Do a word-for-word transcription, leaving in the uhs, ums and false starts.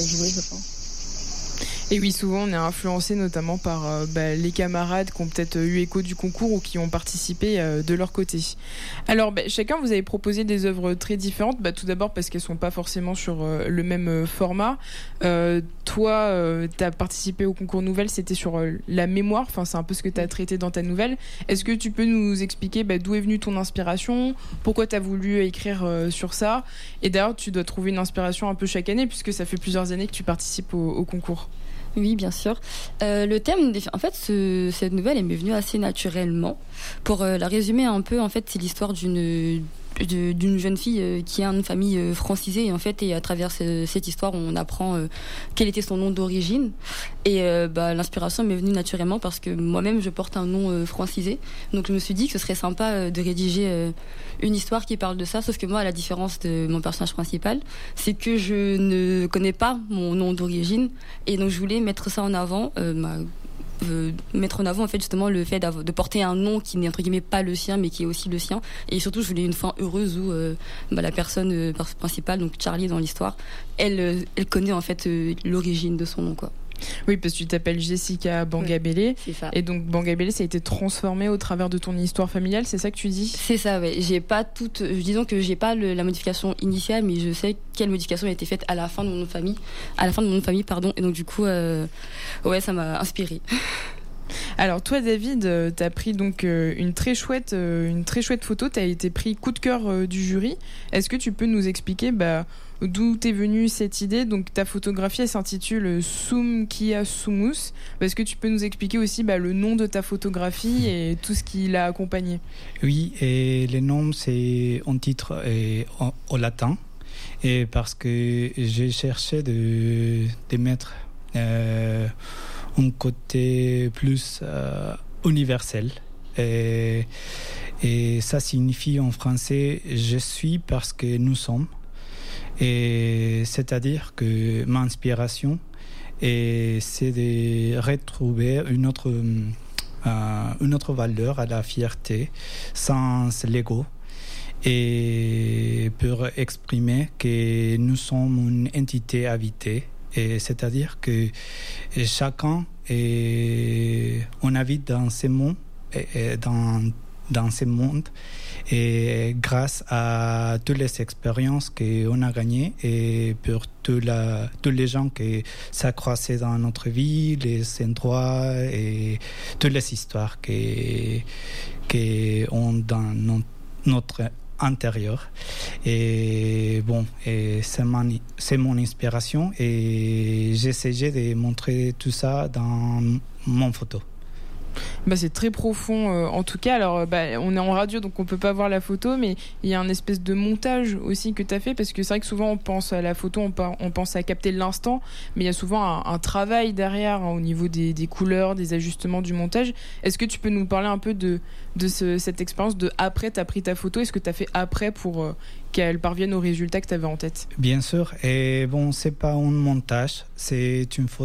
jouer, je pense. Et oui, souvent on est influencé notamment par euh, bah, les camarades qui ont peut-être eu écho du concours ou qui ont participé euh, de leur côté. Alors bah, chacun vous avez proposé des œuvres très différentes, bah, tout d'abord parce qu'elles sont pas forcément sur euh, le même euh, format. Euh, toi, euh, tu as participé au concours nouvelle, c'était sur euh, la mémoire, enfin, c'est un peu ce que tu as traité dans ta nouvelle. Est-ce que tu peux nous expliquer bah, d'où est venue ton inspiration, pourquoi tu as voulu écrire euh, sur ça? Et d'ailleurs, tu dois trouver une inspiration un peu chaque année puisque ça fait plusieurs années que tu participes au, au concours. Oui, bien sûr. Euh, le thème, en fait, ce, cette nouvelle, elle m'est venue assez naturellement. Pour euh, la résumer un peu, en fait, c'est l'histoire d'une de, d'une jeune fille euh, qui a une famille euh, francisée, et en fait, et à travers ce, cette histoire, on apprend euh, quel était son nom d'origine. Et euh, bah, l'inspiration m'est venue naturellement parce que moi-même, je porte un nom euh, francisé. Donc, je me suis dit que ce serait sympa euh, de rédiger euh, une histoire qui parle de ça. Sauf que moi, à la différence de mon personnage principal, c'est que je ne connais pas mon nom d'origine. Et donc, je voulais mettre ça en avant, euh, ma, euh, mettre en avant en fait justement le fait de porter un nom qui n'est entre guillemets pas le sien, mais qui est aussi le sien. Et surtout, je voulais une fin heureuse où euh, bah, la personne euh, principale, donc Charlie dans l'histoire, elle, euh, elle connaît en fait euh, l'origine de son nom, quoi. Oui, parce que tu t'appelles Jessica Bangabélé. C'est ça. Et donc Bangabélé, ça a été transformé au travers de ton histoire familiale, c'est ça que tu dis? C'est ça, ouais. J'ai pas toute, disons que j'ai pas le, la modification initiale, mais je sais quelle modification a été faite à la fin de mon nom de famille, à la fin de mon nom de famille, pardon. Et donc du coup, euh, ouais, ça m'a inspirée. Alors toi, David, euh, t'as pris donc euh, une très chouette, euh, une très chouette photo. T'as été pris coup de cœur euh, du jury. Est-ce que tu peux nous expliquer bah, d'où t'es venue cette idée? Donc ta photographie, elle s'intitule Soum Kia Soumous. Est-ce que tu peux nous expliquer aussi bah, le nom de ta photographie et tout ce qui l'a accompagné? Oui, et le nom c'est en titre et en, au latin, et parce que j'ai cherché de, de mettre euh, un côté plus euh, universel. Et, et ça signifie en français je suis parce que nous sommes. Et c'est-à-dire que mon inspiration et c'est de retrouver une autre, euh, une autre valeur à la fierté sans l'ego, et pour exprimer que nous sommes une entité habitée. Et c'est-à-dire que chacun est, on habite dans ce monde, dans, dans ce monde, et grâce à toutes les expériences qu'on a gagnées et pour tout la, tous les gens qui s'accroissaient dans notre vie, les endroits et toutes les histoires qui ont dans notre, notre intérieur. Et bon, et c'est, mon, c'est mon inspiration, et j'essayais de montrer tout ça dans mon photo. Bah, c'est très profond euh, en tout cas. Alors bah, on est en radio donc on peut pas voir la photo, mais il y a un espèce de montage aussi que tu as fait, parce que c'est vrai que souvent on pense à la photo, on, pa- on pense à capter l'instant, mais il y a souvent un, un travail derrière hein, au niveau des, des couleurs, des ajustements du montage. Est-ce que tu peux nous parler un peu de, de ce, cette expérience de après tu as pris ta photo, est-ce que tu as fait après pour euh, qu'elle parvienne au résultat que tu avais en tête? Bien sûr, et bon, c'est pas un montage, c'est une photo